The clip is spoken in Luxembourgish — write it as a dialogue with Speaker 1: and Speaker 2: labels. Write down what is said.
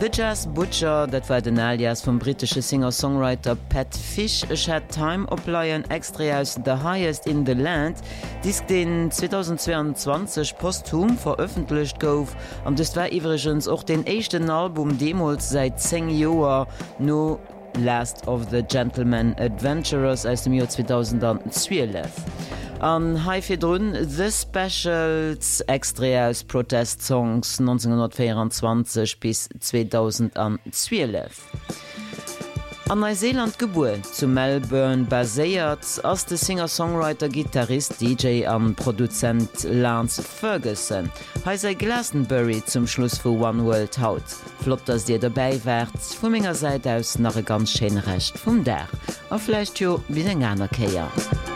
Speaker 1: The Jazz Butcher, dat war den Alias vom britische Singer-Songwriter Pat Fish, had time op Lion extra aus The Highest in the Land, dies den 2022 posthum veröffentlicht gouf, und das war übrigens auch den ersten Album Demos seit 10 Jahren no Last of the Gentleman Adventurers aus dem Jahr 2012. An Haifirrun The Specials extra aus Protestsongs 1924 bis 2012. An Neuseeland geboren, zu Melbourne baséiert, ass de Singer-Songwriter, Gitarrist, DJ an Produzent Lance Ferguson. Hei sei Glastonbury zum Schluss vu One World haut. Flott, dass Dir dabei wärt, vu ménger Seite aus nach e ganz schön Recht vum Dach. A vielleicht jo wie eng aner Keier.